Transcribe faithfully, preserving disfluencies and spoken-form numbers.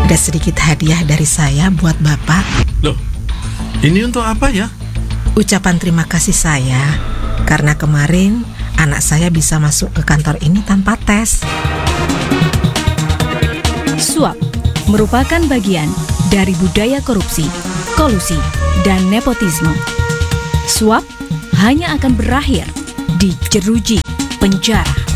Ada sedikit hadiah dari saya buat Bapak. Loh, ini untuk apa ya? Ucapan terima kasih saya karena kemarin anak saya bisa masuk ke kantor ini tanpa tes. Suap merupakan bagian dari budaya korupsi, kolusi, dan nepotisme. Suap hanya akan berakhir di jeruji penjara.